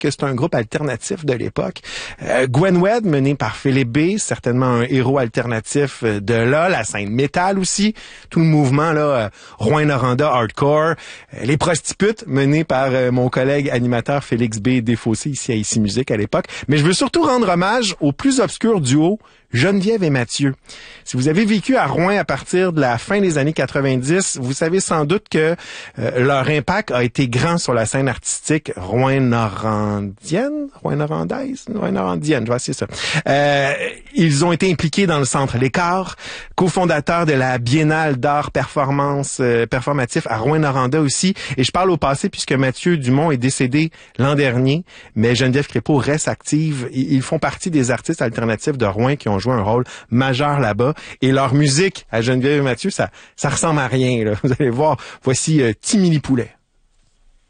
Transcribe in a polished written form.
que c'est un groupe alternatif de l'époque. Gwen Wed, mené par Philippe B, certainement un héros alternatif de là, la scène métal aussi, tout le mouvement là, Rouyn-Noranda hardcore, les prostitutes menées par mon collègue animateur Félix B Desfossés ici à Ici Musique à l'époque. Mais je veux surtout rendre hommage au plus obscur duo Geneviève et Mathieu. Si vous avez vécu à Rouen à partir de la fin des années 90, vous savez sans doute que leur impact a été grand sur la scène artistique rouyn-norandienne, je vois, c'est ça. Ils ont été impliqués dans le Centre L'Écart, cofondateurs de la Biennale d'art performatif à Rouyn-Noranda aussi. Et je parle au passé puisque Mathieu Dumont est décédé l'an dernier, mais Geneviève Crépeau reste active. Ils font partie des artistes alternatifs de Rouen qui ont joué un rôle majeur là-bas. Et leur musique à Geneviève et Mathieu, ça ressemble à rien, là. Vous allez voir, voici Timili Poulet.